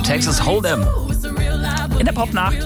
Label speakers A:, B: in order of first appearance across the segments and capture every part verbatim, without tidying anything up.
A: Texas Hold'em. In der Popnacht.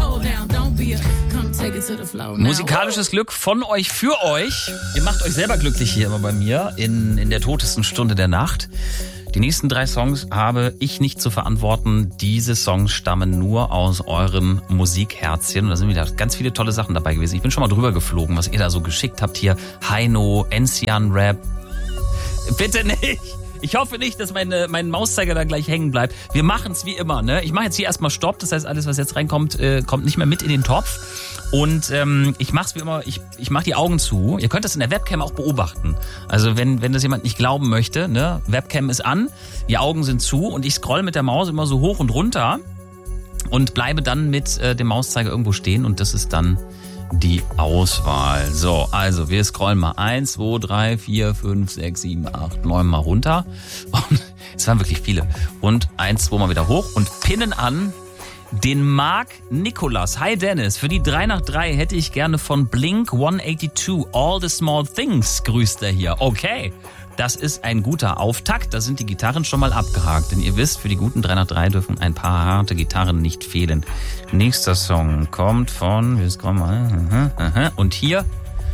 A: Musikalisches Glück von euch für euch. Ihr macht euch selber glücklich hier immer bei mir in, in der totesten Stunde der Nacht. Die nächsten drei Songs habe ich nicht zu verantworten. Diese Songs stammen nur aus euren Musikherzchen. Und da sind wieder ganz viele tolle Sachen dabei gewesen. Ich bin schon mal drüber geflogen, was ihr da so geschickt habt hier. Heino, Enzian Rap. Bitte nicht. Ich hoffe nicht, dass meine, mein Mauszeiger da gleich hängen bleibt. Wir machen es wie immer, ne? Ich mache jetzt hier erstmal Stopp. Das heißt, alles, was jetzt reinkommt, äh, kommt nicht mehr mit in den Topf. Und ähm, ich mache es wie immer, ich, ich mache die Augen zu. Ihr könnt das in der Webcam auch beobachten. Also wenn, wenn das jemand nicht glauben möchte, ne? Webcam ist an, die Augen sind zu und ich scroll mit der Maus immer so hoch und runter und bleibe dann mit äh, dem Mauszeiger irgendwo stehen und das ist dann die Auswahl. So, also wir scrollen mal eins, zwei, drei, vier, fünf, sechs, sieben, acht, neun mal runter. Und es waren wirklich viele. Und eins, zwei mal wieder hoch und pinnen an den Marc Nikolas. Hi Dennis, für die drei nach drei hätte ich gerne von Blink hundertzweiundachtzig All the Small Things, grüßt er hier. Okay, das ist ein guter Auftakt. Da sind die Gitarren schon mal abgehakt. Denn ihr wisst, für die guten drei nach drei dürfen ein paar harte Gitarren nicht fehlen. Nächster Song kommt von... Und hier...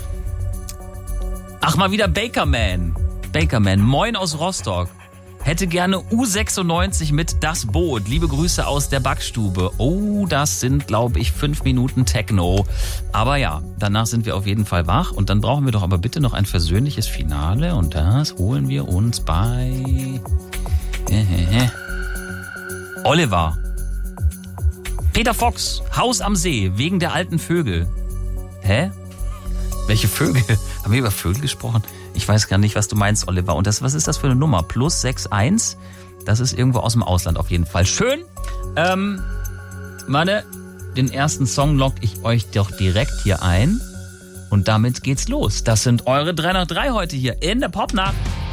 A: Ach, mal wieder Bakerman. Bakerman, moin aus Rostock. Hätte gerne U sechsundneunzig mit Das Boot. Liebe Grüße aus der Backstube. Oh, das sind, glaube ich, fünf Minuten Techno. Aber ja, danach sind wir auf jeden Fall wach. Und dann brauchen wir doch aber bitte noch ein versöhnliches Finale. Und das holen wir uns bei... Oliver. Peter Fox, Haus am See, wegen der alten Vögel. Hä? Welche Vögel? Haben wir über Vögel gesprochen? Ich weiß gar nicht, was du meinst, Oliver. Und das, was ist das für eine Nummer? Plus sechs eins? Das ist irgendwo aus dem Ausland auf jeden Fall. Schön. Ähm, Manne, den ersten Song logge ich euch doch direkt hier ein. Und damit geht's los. Das sind eure drei nach drei heute hier in der Popnacht.